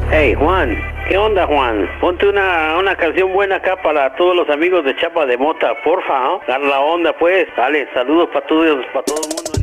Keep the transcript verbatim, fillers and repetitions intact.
Hey, Juan, ¿qué onda, Juan? Ponte una, una canción buena acá para todos los amigos de Chapa de Mota, porfa, ¿no? Dar la onda, pues. Dale, saludos para todos, para todo el mundo.